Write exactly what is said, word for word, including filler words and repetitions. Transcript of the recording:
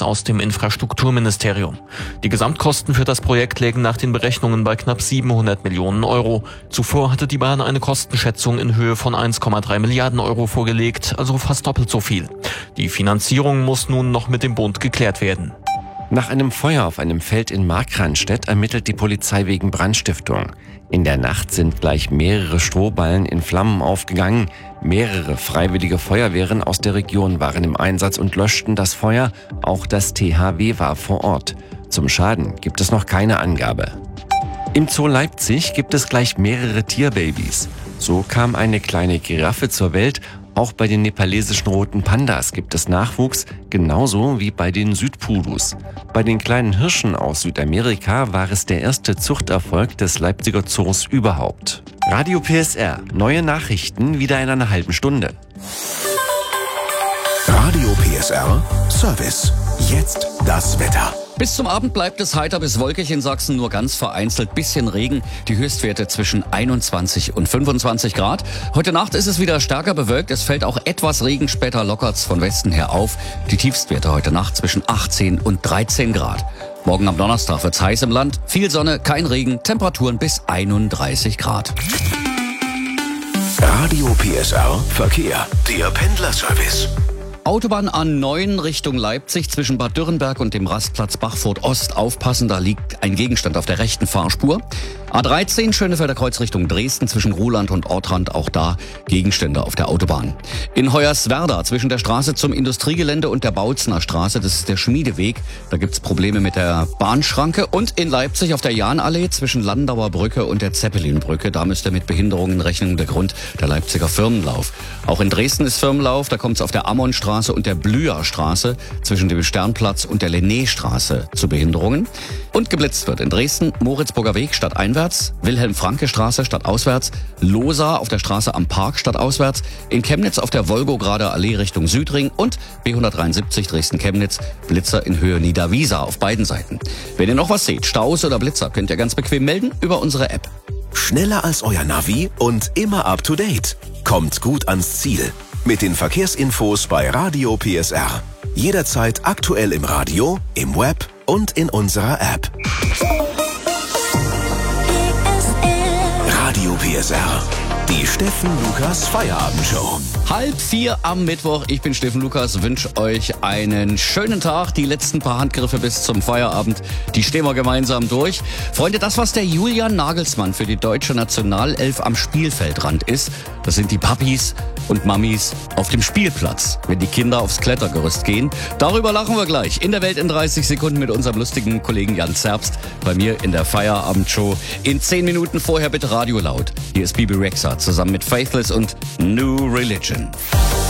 Infos aus dem Infrastrukturministerium. Die Gesamtkosten für das Projekt lägen nach den Berechnungen bei knapp siebenhundert Millionen Euro. Zuvor hatte die Bahn eine Kostenschätzung in Höhe von eins Komma drei Milliarden Euro vorgelegt, also fast doppelt so viel. Die Finanzierung muss nun noch mit dem Bund geklärt werden. Nach einem Feuer auf einem Feld in Markranstädt ermittelt die Polizei wegen Brandstiftung. In der Nacht sind gleich mehrere Strohballen in Flammen aufgegangen. Mehrere freiwillige Feuerwehren aus der Region waren im Einsatz und löschten das Feuer. Auch das T H W war vor Ort. Zum Schaden gibt es noch keine Angabe. Im Zoo Leipzig gibt es gleich mehrere Tierbabys. So kam eine kleine Giraffe zur Welt. Auch bei den nepalesischen roten Pandas gibt es Nachwuchs, genauso wie bei den Südpudus. Bei den kleinen Hirschen aus Südamerika war es der erste Zuchterfolg des Leipziger Zoos überhaupt. Radio P S R, neue Nachrichten wieder in einer halben Stunde. Radio P S R Service. Jetzt das Wetter. Bis zum Abend bleibt es heiter bis wolkig in Sachsen, nur ganz vereinzelt bisschen Regen. Die Höchstwerte zwischen einundzwanzig und fünfundzwanzig Grad. Heute Nacht ist es wieder stärker bewölkt. Es fällt auch etwas Regen, später lockert's von Westen her auf. Die Tiefstwerte heute Nacht zwischen achtzehn und dreizehn Grad. Morgen am Donnerstag wird's heiß im Land. Viel Sonne, kein Regen, Temperaturen bis einunddreißig Grad. Radio P S R Verkehr. Der Pendlerservice. Autobahn A neun Richtung Leipzig zwischen Bad Dürrenberg und dem Rastplatz Bachfurt Ost. Aufpassen, da liegt ein Gegenstand auf der rechten Fahrspur. A dreizehn Schönefelder Kreuz Richtung Dresden zwischen Ruhland und Ortrand. Auch da Gegenstände auf der Autobahn. In Hoyerswerda zwischen der Straße zum Industriegelände und der Bautzner Straße. Das ist der Schmiedeweg. Da gibt's Probleme mit der Bahnschranke. Und in Leipzig auf der Jahnallee zwischen Landauer Brücke und der Zeppelinbrücke. Da müsst ihr mit Behinderungen rechnen. Der Grund, der Leipziger Firmenlauf. Auch in Dresden ist Firmenlauf. Da kommt's auf der Ammonstraße und der Blüherstraße zwischen dem Sternplatz und der Lennéstraße zu Behinderungen. Und geblitzt wird in Dresden Moritzburger Weg stadteinwärts, Wilhelm-Franke-Straße stadtauswärts, Losa auf der Straße am Park stadtauswärts, in Chemnitz auf der Wolgograder Allee Richtung Südring und B hundertdreiundsiebzig Dresden-Chemnitz, Blitzer in Höhe Niederwiesa auf beiden Seiten. Wenn ihr noch was seht, Staus oder Blitzer, könnt ihr ganz bequem melden über unsere App. Schneller als euer Navi und immer up to date. Kommt gut ans Ziel. Mit den Verkehrsinfos bei Radio P S R. Jederzeit aktuell im Radio, im Web und in unserer App. Radio P S R. Die Steffen Lukas Feierabendshow. Halb vier am Mittwoch. Ich bin Steffen Lukas, wünsche euch einen schönen Tag. Die letzten paar Handgriffe bis zum Feierabend, die stehen wir gemeinsam durch. Freunde, das, was der Julian Nagelsmann für die deutsche Nationalelf am Spielfeldrand ist, das sind die Papis und Mamis auf dem Spielplatz, wenn die Kinder aufs Klettergerüst gehen. Darüber lachen wir gleich in der Welt in dreißig Sekunden mit unserem lustigen Kollegen Jan Zerbst. Bei mir in der Feierabendshow. In zehn Minuten vorher bitte Radio laut. Hier ist Bibi Rexha zusammen mit Faithless und New Religion.